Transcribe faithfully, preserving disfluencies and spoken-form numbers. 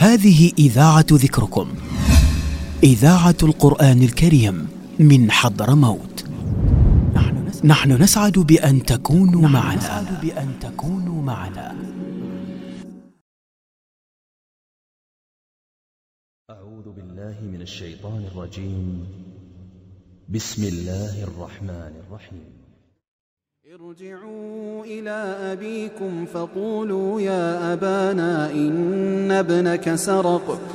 هذه إذاعة ذكركم، إذاعة القرآن الكريم من حضرموت. نحن نسعد بأن تكونوا معنا. بأن تكونوا معنا. أعوذ بالله من الشيطان الرجيم. بسم الله الرحمن الرحيم. ارجعوا إلى أبيكم فقولوا يا أبانا إن ابنك سرق